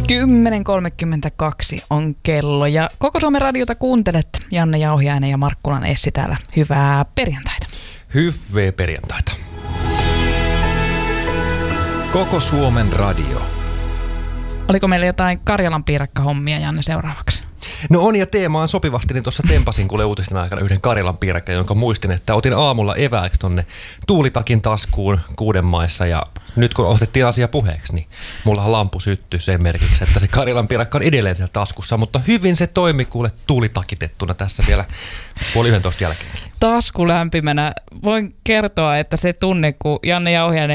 10.32 on kello ja Koko Suomen radiota kuuntelet. Janne Jauhiainen ja Markkulan Essi täällä. Hyvää perjantaita. Hyvää perjantaita. Koko Suomen radio. Oliko meillä jotain Karjalan piirakkahommia, Janne, seuraavaksi? No on, ja teemaan sopivasti, niin tuossa tempasin kuule uutisten aikana yhden Karjalan piirakka, jonka muistin, että otin aamulla evääksi tonne tuulitakin taskuun Kuudenmaissa, ja nyt kun otettiin asia puheeksi, niin mulla lampu syttyi sen merkiksi, että se Karjalan piirakka on edelleen siellä taskussa, mutta hyvin se toimi kuule tuulitakitettuna tässä vielä 10:30 jälkeen. Tasku lämpimänä. Voin kertoa, että se tunne, kun Janne Jauhiainen